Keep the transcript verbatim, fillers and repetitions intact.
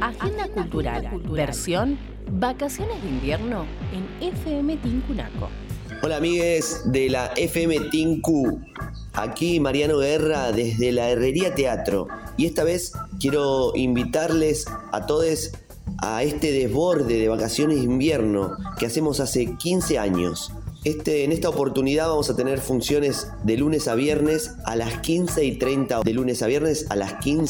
Agenda Cultural, versión Vacaciones de Invierno en F M Tincunaco. Hola amigues de la F M Tinku, aquí Mariano Guerra desde la Herrería Teatro, y esta vez quiero invitarles a todos a este desborde de vacaciones de invierno que hacemos hace quince años. Este, en esta oportunidad vamos a tener funciones de lunes a viernes a las quince y treinta, de lunes a viernes a las quince